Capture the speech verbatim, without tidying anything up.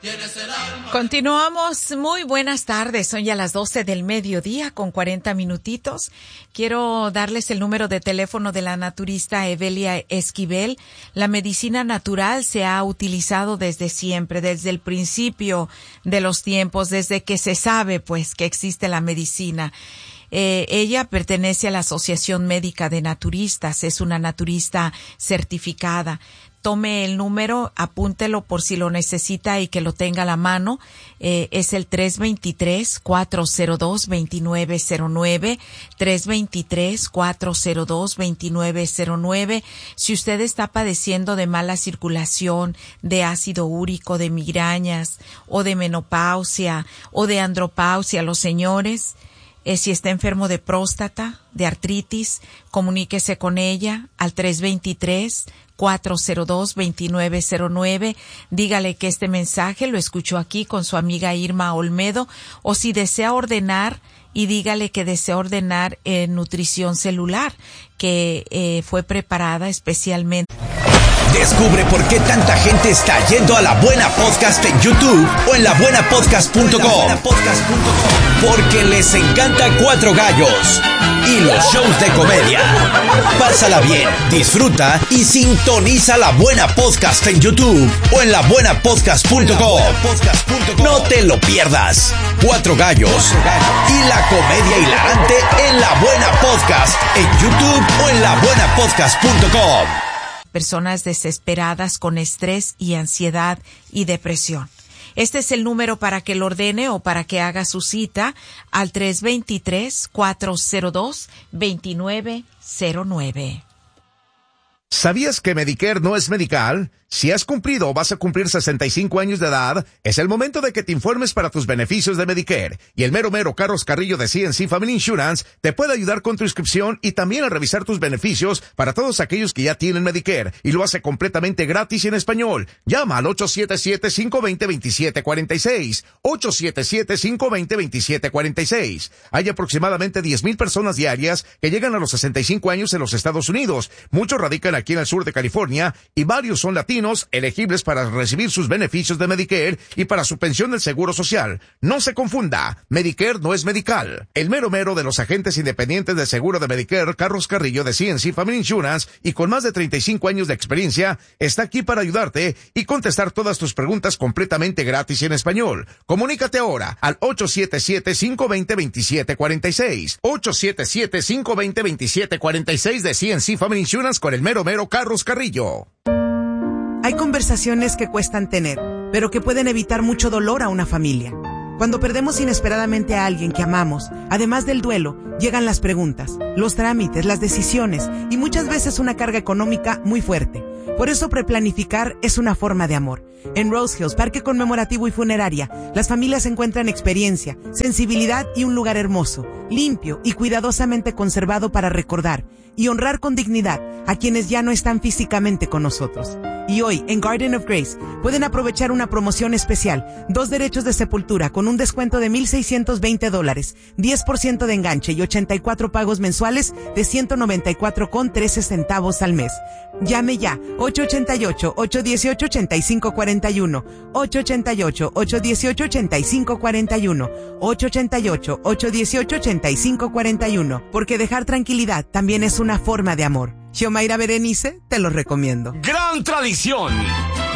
Continuamos. Muy buenas tardes. Son ya las doce del mediodía con cuarenta minutitos. Quiero darles el número de teléfono de la naturista Evelia Esquivel. La medicina natural se ha utilizado desde siempre, desde el principio de los tiempos, desde que se sabe pues que existe la medicina. Eh, ella pertenece a la Asociación Médica de Naturistas, es una naturista certificada. Tome el número, apúntelo por si lo necesita y que lo tenga a la mano. Eh, es el tres dos tres, cuatro cero dos, dos nueve cero nueve, tres dos tres, cuatro cero dos, dos nueve cero nueve. Si usted está padeciendo de mala circulación, de ácido úrico, de migrañas, o de menopausia, o de andropausia, los señores, eh, si está enfermo de próstata, de artritis, comuníquese con ella al tres dos tres, cuatro cero dos, dos nueve cero nueve. Dígale que este mensaje lo escuchó aquí con su amiga Irma Olmedo, o si desea ordenar, y dígale que desea ordenar eh, nutrición celular, que eh, fue preparada especialmente. Descubre por qué tanta gente está yendo a La Buena Podcast en YouTube o en la buena podcast punto com. Porque les encanta Cuatro Gallos y los shows de comedia. Pásala bien, disfruta y sintoniza La Buena Podcast en YouTube o en la buena podcast punto com. No te lo pierdas. Cuatro Gallos y la comedia hilarante en La Buena Podcast en YouTube o en la buena podcast punto com. Personas desesperadas con estrés y ansiedad y depresión. Este es el número para que lo ordene o para que haga su cita al tres dos tres, cuatro cero dos, dos nueve cero nueve. ¿Sabías que Medicare no es medical? Si has cumplido o vas a cumplir sesenta y cinco años de edad, es el momento de que te informes para tus beneficios de Medicare. Y el mero mero Carlos Carrillo de C N C Family Insurance te puede ayudar con tu inscripción y también a revisar tus beneficios para todos aquellos que ya tienen Medicare. Y lo hace completamente gratis y en español. Llama al ocho siete siete, cinco dos cero, dos siete cuatro seis. ocho siete siete, cinco dos cero, dos siete cuatro seis. Hay aproximadamente diez mil personas diarias que llegan a los sesenta y cinco años en los Estados Unidos. Muchos radican aquí en el sur de California y varios son latinos elegibles para recibir sus beneficios de Medicare y para su pensión del Seguro Social. No se confunda, Medicare no es medical. El mero mero de los agentes independientes de seguro de Medicare, Carlos Carrillo de C N C Family Insurance, y con más de treinta y cinco años de experiencia, está aquí para ayudarte y contestar todas tus preguntas completamente gratis en español. Comunícate ahora al ocho siete siete, cinco dos cero, dos siete cuatro seis. ocho siete siete, cinco dos cero, dos siete cuatro seis de C N C Family Insurance con el mero mero Carlos Carrillo. Hay conversaciones que cuestan tener, pero que pueden evitar mucho dolor a una familia. Cuando perdemos inesperadamente a alguien que amamos, además del duelo, llegan las preguntas, los trámites, las decisiones y muchas veces una carga económica muy fuerte. Por eso preplanificar es una forma de amor. En Rose Hills, Parque Conmemorativo y Funeraria, las familias encuentran experiencia, sensibilidad y un lugar hermoso, limpio y cuidadosamente conservado para recordar y honrar con dignidad a quienes ya no están físicamente con nosotros. Y hoy, en Garden of Grace, pueden aprovechar una promoción especial, dos derechos de sepultura con un descuento de mil seiscientos veinte dólares, diez por ciento de enganche y ochenta y cuatro pagos mensuales de ciento noventa y cuatro con trece centavos al mes. Llame ya, ocho ocho ocho, ocho uno ocho, ocho cinco cuatro uno, ocho ocho ocho, ocho uno ocho, ocho cinco cuatro uno, ocho ocho ocho, ocho uno ocho, ocho cinco cuatro uno, porque dejar tranquilidad también es una forma de amor. Xiomaira Berenice, te lo recomiendo. Gran tradición.